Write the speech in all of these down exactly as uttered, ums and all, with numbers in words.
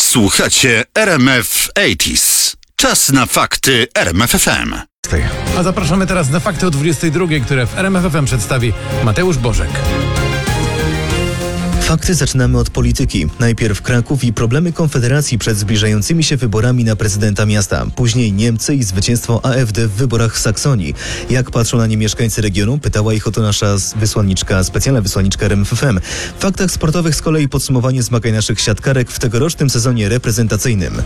Słuchacie R M F osiemdziesiąt. Czas na fakty R M F F M. A zapraszamy teraz na fakty o dwudziestej drugiej, które w R M F F M przedstawi Mateusz Bożek. Fakty zaczynamy od polityki. Najpierw Kraków i problemy Konfederacji przed zbliżającymi się wyborami na prezydenta miasta. Później Niemcy i zwycięstwo A F D w wyborach w Saksonii. Jak patrzą na nie mieszkańcy regionu? Pytała ich o to nasza wysłanniczka, specjalna wysłanniczka R M F F M. W faktach sportowych z kolei podsumowanie zmagań naszych siatkarek w tegorocznym sezonie reprezentacyjnym.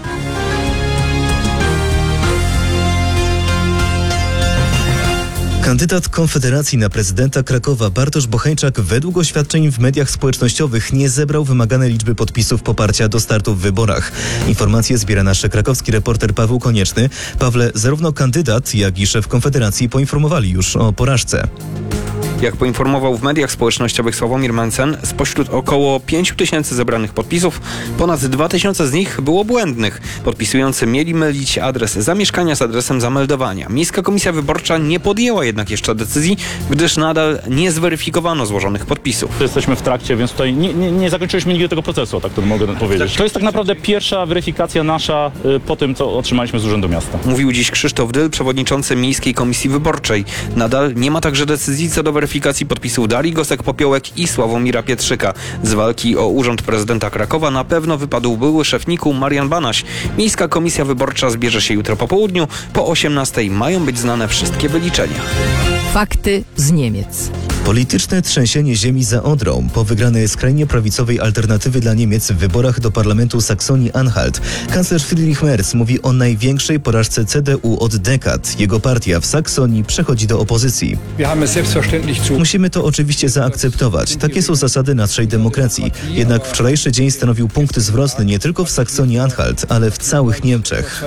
Kandydat Konfederacji na prezydenta Krakowa Bartosz Bocheńczak według oświadczeń w mediach społecznościowych nie zebrał wymaganej liczby podpisów poparcia do startu w wyborach. Informacje zbiera nasz krakowski reporter Paweł Konieczny. Pawle, zarówno kandydat, jak i szef Konfederacji poinformowali już o porażce. Jak poinformował w mediach społecznościowych Sławomir Mencen, spośród około pięć tysięcy zebranych podpisów, ponad dwa tysiące z nich było błędnych. Podpisujący mieli mylić adres zamieszkania z adresem zameldowania. Miejska Komisja Wyborcza nie podjęła jednak jeszcze decyzji, gdyż nadal nie zweryfikowano złożonych podpisów. Jesteśmy w trakcie, więc tutaj nie, nie, nie zakończyliśmy nigdy tego procesu, tak to mogę powiedzieć. To jest tak naprawdę pierwsza weryfikacja nasza y, po tym, co otrzymaliśmy z Urzędu Miasta. Mówił dziś Krzysztof Dyl, przewodniczący Miejskiej Komisji Wyborczej. Nadal nie ma także decyzji co do weryfikacji podpisów Darii Gosek-Popiołek i Sławomira Pietrzyka. Z walki o urząd prezydenta Krakowa na pewno wypadł były szef N I K-u Marian Banaś. Miejska Komisja Wyborcza zbierze się jutro po południu. Po osiemnastej mają być znane wszystkie wyliczenia. Fakty z Niemiec. Polityczne trzęsienie ziemi za Odrą po wygranej skrajnie prawicowej alternatywy dla Niemiec w wyborach do parlamentu Saksonii-Anhalt. Kanclerz Friedrich Merz mówi o największej porażce C D U od dekad. Jego partia w Saksonii przechodzi do opozycji. Musimy to oczywiście zaakceptować. Takie są zasady naszej demokracji. Jednak wczorajszy dzień stanowił punkt zwrotny nie tylko w Saksonii-Anhalt, ale w całych Niemczech.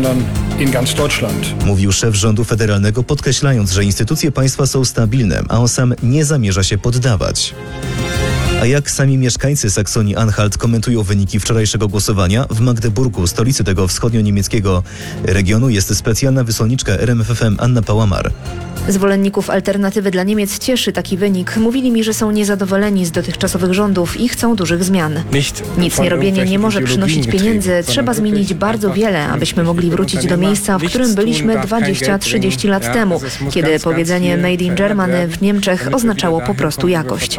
Mówił szef rządu federalnego, podkreślając, że instytucje państwa są stabilne, a on sam nie zamierza się poddawać. A jak sami mieszkańcy Saksonii-Anhalt komentują wyniki wczorajszego głosowania? W Magdeburgu, stolicy tego wschodnio-niemieckiego regionu, jest specjalna wysłanniczka R M F F M Anna Pałamar. Zwolenników alternatywy dla Niemiec cieszy taki wynik. Mówili mi, że są niezadowoleni z dotychczasowych rządów i chcą dużych zmian. Nic nie robienie nie może przynosić pieniędzy. Trzeba zmienić bardzo wiele, abyśmy mogli wrócić do miejsca, w którym byliśmy dwadzieścia trzydzieści lat temu, kiedy powiedzenie Made in Germany w Niemczech oznaczało po prostu jakość.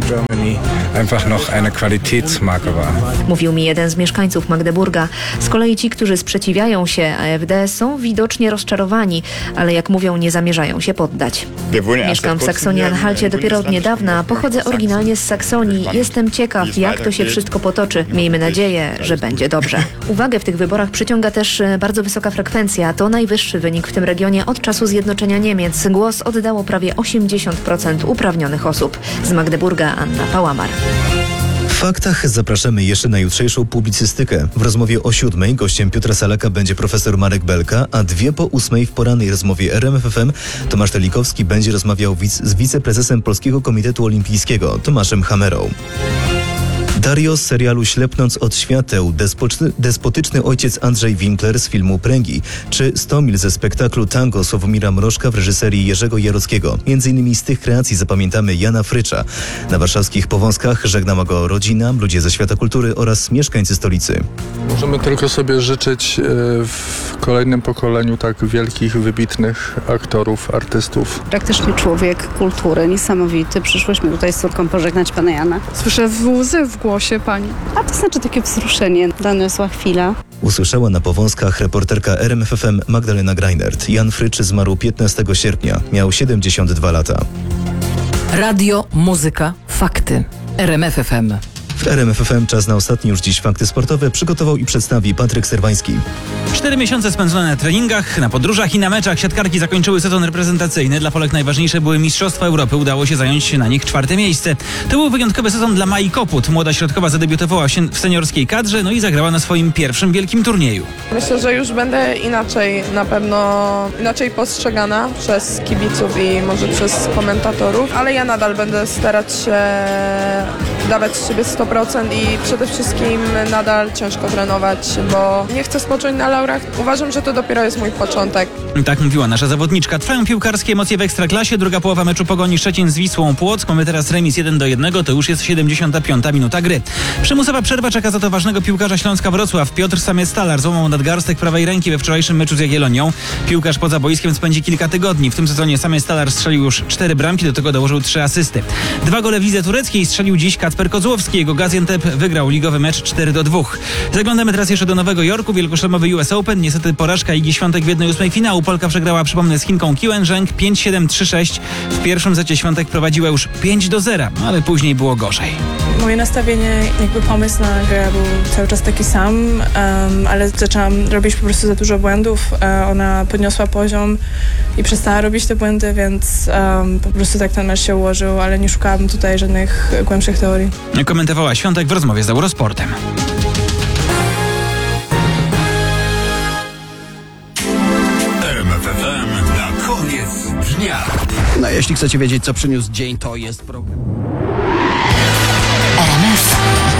Mówił mi jeden z mieszkańców Magdeburga. Z kolei ci, którzy sprzeciwiają się A F D, są widocznie rozczarowani, ale jak mówią, nie zamierzają się poddać. Mieszkam w Saksonii-Anhalcie dopiero od niedawna. Pochodzę oryginalnie z Saksonii. Jestem ciekaw, jak to się wszystko potoczy. Miejmy nadzieję, że będzie dobrze. Uwagę w tych wyborach przyciąga też bardzo wysoka frekwencja. To najwyższy wynik w tym regionie od czasu zjednoczenia Niemiec. Głos oddało prawie osiemdziesiąt procent uprawnionych osób. Z Magdeburga Anna Pałamar. W faktach zapraszamy jeszcze na jutrzejszą publicystykę. W rozmowie o siódmej gościem Piotra Salaka będzie profesor Marek Belka, a dwie po ósmej w porannej rozmowie R M F F M Tomasz Telikowski będzie rozmawiał wic- z wiceprezesem Polskiego Komitetu Olimpijskiego Tomaszem Hamerą. Dario z serialu Ślepnąc od świateł, despotyczny, despotyczny ojciec Andrzej Winkler z filmu Pręgi, czy sto mil ze spektaklu Tango Sławomira Mrożka w reżyserii Jerzego Jarockiego. Między innymi z tych kreacji zapamiętamy Jana Frycza. Na warszawskich Powązkach żegnała go rodzina, ludzie ze świata kultury oraz mieszkańcy stolicy. Możemy tylko sobie życzyć w kolejnym pokoleniu tak wielkich, wybitnych aktorów, artystów. Praktyczny człowiek kultury, niesamowity. Przyszłyśmy tutaj z córką pożegnać pana Jana. Słyszę łzy w głosie pani. A to znaczy takie wzruszenie, doniosła chwila. Usłyszała na Powązkach reporterka R M F F M Magdalena Greinert. Jan Frycz zmarł piętnastego sierpnia. Miał siedemdziesiąt dwa lata. Radio, muzyka, fakty. R M F F M. W R M F F M czas na ostatnie już dziś fakty sportowe przygotował i przedstawi Patryk Serwański. Cztery miesiące spędzone na treningach, na podróżach i na meczach siatkarki zakończyły sezon reprezentacyjny. Dla Polek najważniejsze były Mistrzostwa Europy. Udało się zająć na nich czwarte miejsce. To był wyjątkowy sezon dla Mai Koput. Młoda środkowa zadebiutowała się w seniorskiej kadrze, no i zagrała na swoim pierwszym wielkim turnieju. Myślę, że już będę inaczej, na pewno inaczej postrzegana przez kibiców i może przez komentatorów, ale ja nadal będę starać się dawać z siebie sto procent i przede wszystkim nadal ciężko trenować, bo nie chcę spocząć na laurach. Uważam, że to dopiero jest mój początek. Tak mówiła nasza zawodniczka. Trwają piłkarskie emocje w Ekstraklasie. Druga połowa meczu Pogoni Szczecin z Wisłą Płock. Mamy teraz remis jeden do jednego. To już jest siedemdziesiąta piąta minuta gry. Przymusowa przerwa czeka za to ważnego piłkarza Śląska Wrocław. Piotr Samiec-Stalar złamał nadgarstek prawej ręki we wczorajszym meczu z Jagiellonią. Piłkarz poza boiskiem spędzi kilka tygodni. W tym sezonie Samiec-Stalar strzelił już cztery bramki, do tego dołożył trzy asysty. Dwa gole w lidze tureckiej strzelił dziś Kacper Kozłowski. Jego Gaziantep wygrał ligowy mecz cztery do dwóch. Zaglądamy teraz jeszcze do Nowego Jorku. Wielkoszlemowy U S Open. Niestety porażka Igi Świątek w jednej ósmej finału. Polka przegrała, przypomnę, z Chinką Kiwen Zheng pięć siedem trzy sześć. W pierwszym secie Świątek prowadziła już pięć do zera, ale później było gorzej. Moje nastawienie, jakby pomysł na grę był cały czas taki sam, um, ale zaczęłam robić po prostu za dużo błędów. Uh, ona podniosła poziom i przestała robić te błędy, więc um, po prostu tak ten mecz się ułożył, ale nie szukałam tutaj żadnych głębszych teorii. Komentowała Świątek w rozmowie z Eurosportem. R M F F M na koniec dnia. No jeśli chcecie wiedzieć, co przyniósł dzień, to jest program. R M F